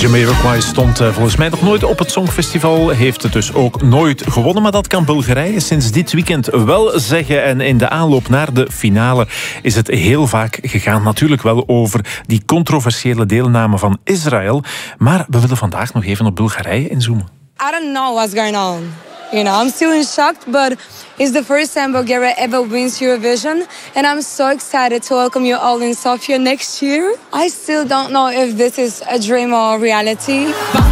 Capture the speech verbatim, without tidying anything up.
Jamiroquai stond uh, volgens mij nog nooit op het Songfestival. Heeft het dus ook nooit gewonnen. Maar dat kan Bulgarije sinds dit weekend wel zeggen. En in de aanloop naar de finale is het heel vaak gegaan. Natuurlijk wel over die controversiële deelname van Israël. Maar we willen vandaag nog even op Bulgarije inzoomen. I don't know what's going on. You know, I'm still in shock, but it's the first time Bulgaria ever wins Eurovision. And I'm so excited to welcome you all in Sofia next year. I still don't know if this is a dream or reality.